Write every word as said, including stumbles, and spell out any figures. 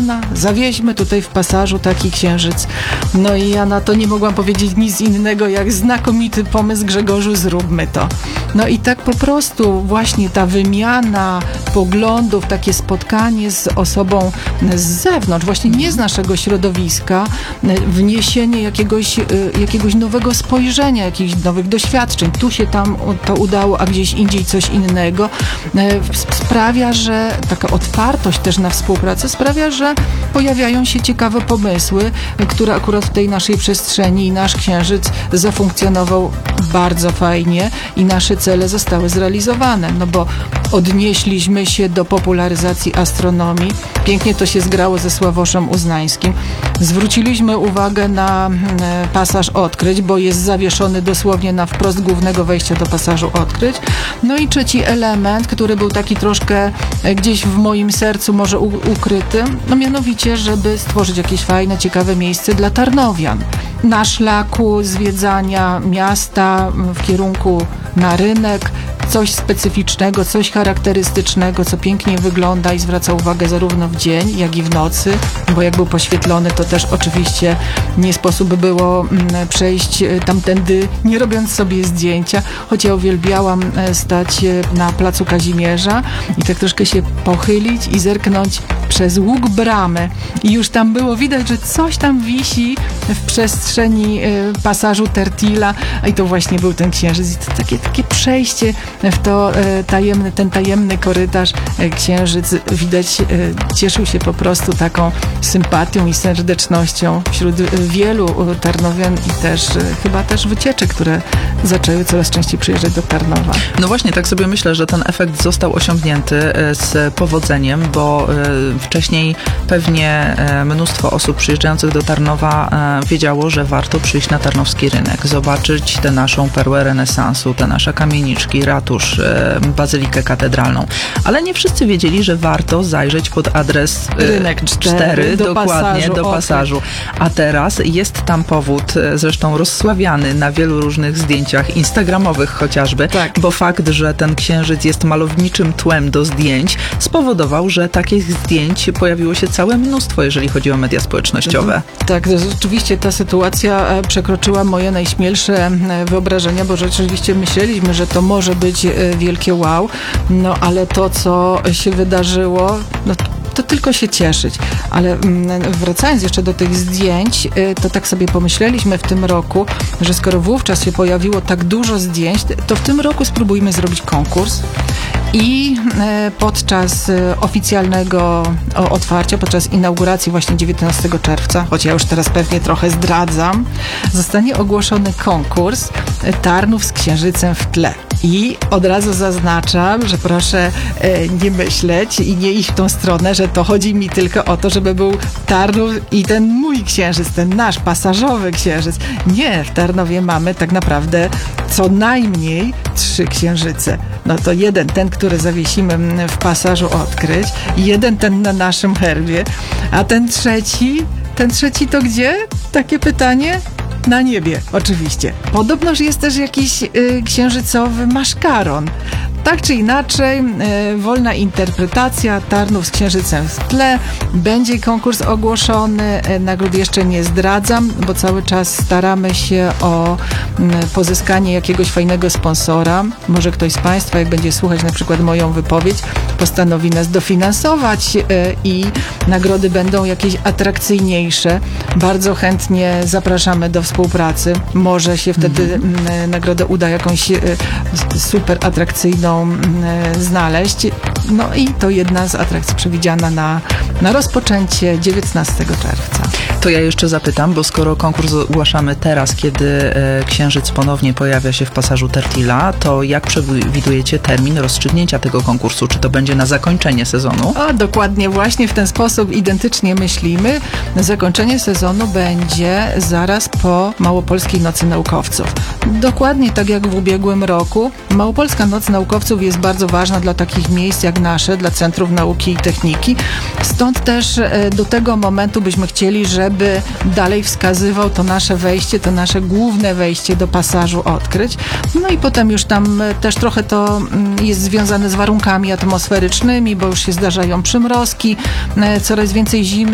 Anna, zawieźmy tutaj w Pasażu taki księżyc. No i ja na to nie mogłam powiedzieć nic innego, jak znakomity pomysł, Grzegorzu, zróbmy to. No i tak po prostu właśnie ta wymiana poglądów, takie spotkanie z osobą z zewnątrz, właśnie nie z naszego środowiska, wniesienie jakiegoś, jakiegoś nowego spojrzenia, jakichś nowych doświadczeń. Tu się tam to udało, a gdzieś indziej coś innego. Sprawia, że taka otwartość też na współpracę sprawia, że pojawiają się ciekawe pomysły, które akurat w tej naszej przestrzeni i nasz księżyc zafunkcjonował bardzo fajnie i nasze cele zostały zrealizowane, no bo odnieśliśmy się do popularyzacji astronomii. Pięknie to się zgrało ze Sławoszem Uznańskim. Zwróciliśmy uwagę na pasaż odkryć, bo jest zawieszony dosłownie na wprost głównego wejścia do pasażu odkryć. No i trzeci element, który był taki troszkę gdzieś w moim sercu może u- ukryty, no mianowicie, żeby stworzyć jakieś fajne, ciekawe miejsce dla tarnowian. Na szlaku zwiedzania miasta w kierunku na rynek, coś specyficznego, coś charakterystycznego, co pięknie wygląda i zwraca uwagę zarówno w dzień, jak i w nocy, bo jak był poświetlony, to też oczywiście nie sposób było przejść tamtędy, nie robiąc sobie zdjęcia, choć ja uwielbiałam stać na placu Kazimierza i tak troszkę się pochylić i zerknąć przez łuk bramy i już tam było widać, że coś tam wisi w przestrzeni pasażu Tertila i to właśnie był ten księżyc i to takie, takie przejście w to tajemny, ten tajemny korytarz. Księżyc widać cieszył się po prostu taką sympatią i serdecznością wśród wielu tarnowian i też chyba też wycieczek, które zaczęły coraz częściej przyjeżdżać do Tarnowa. No właśnie, tak sobie myślę, że ten efekt został osiągnięty z powodzeniem, bo wcześniej pewnie mnóstwo osób przyjeżdżających do Tarnowa wiedziało, że warto przyjść na tarnowski rynek, zobaczyć tę naszą perłę renesansu, te nasze kamieniczki, ratusz, bazylikę katedralną. Ale nie wszyscy wiedzieli, że warto zajrzeć pod adres Rynek cztery, do dokładnie, pasażu, do pasażu. A teraz jest tam powód, zresztą rozsławiany na wielu różnych zdjęciach instagramowych chociażby, tak. Bo fakt, że ten księżyc jest malowniczym tłem do zdjęć, spowodował, że takich zdjęć pojawiło się całe mnóstwo, jeżeli chodzi o media społecznościowe. Tak, rzeczywiście ta sytuacja przekroczyła moje najśmielsze wyobrażenia, bo rzeczywiście myśleliśmy, że to może być wielkie wow, no ale to, co się wydarzyło, no to tylko się cieszyć. Ale wracając jeszcze do tych zdjęć, to tak sobie pomyśleliśmy w tym roku, że skoro wówczas się pojawiło tak dużo zdjęć, to w tym roku spróbujmy zrobić konkurs i podczas oficjalnego otwarcia, podczas inauguracji właśnie dziewiętnastego czerwca, choć ja już teraz pewnie trochę zdradzam, zostanie ogłoszony konkurs Tarnów z księżycem w tle. I od razu zaznaczam, że proszę e, nie myśleć i nie iść w tą stronę, że to chodzi mi tylko o to, żeby był Tarnów i ten mój księżyc, ten nasz pasażowy księżyc. Nie, w Tarnowie mamy tak naprawdę co najmniej trzy księżyce. No to jeden, ten, który zawiesimy w pasażu odkryć, jeden ten na naszym herbie, a ten trzeci, ten trzeci to gdzie? Takie pytanie? Na niebie, oczywiście. Podobnoż jest też jakiś y, księżycowy maszkaron. Tak czy inaczej, y, wolna interpretacja, Tarnów z księżycem w tle. Będzie konkurs ogłoszony, y, nagród jeszcze nie zdradzam, bo cały czas staramy się o y, pozyskanie jakiegoś fajnego sponsora. Może ktoś z Państwa, jak będzie słuchać na przykład moją wypowiedź, postanowi nas dofinansować y, i nagrody będą jakieś atrakcyjniejsze. Bardzo chętnie zapraszamy do współpracy. Może się wtedy mm. y, nagrodę uda jakąś y, super atrakcyjną znaleźć. No i to jedna z atrakcji przewidziana na, na rozpoczęcie dziewiętnastego czerwca. To ja jeszcze zapytam, bo skoro konkurs ogłaszamy teraz, kiedy e, księżyc ponownie pojawia się w pasażu Tertila, to jak przewidujecie termin rozstrzygnięcia tego konkursu? Czy to będzie na zakończenie sezonu? O, dokładnie, właśnie w ten sposób identycznie myślimy. Zakończenie sezonu będzie zaraz po Małopolskiej Nocy Naukowców. Dokładnie tak jak w ubiegłym roku. Małopolska Noc Naukowców jest bardzo ważna dla takich miejsc jak nasze, dla Centrów Nauki i Techniki. Stąd też e, do tego momentu byśmy chcieli, żeby dalej wskazywał to nasze wejście, to nasze główne wejście do pasażu odkryć. No i potem już tam też trochę to jest związane z warunkami atmosferycznymi, bo już się zdarzają przymrozki, coraz więcej zim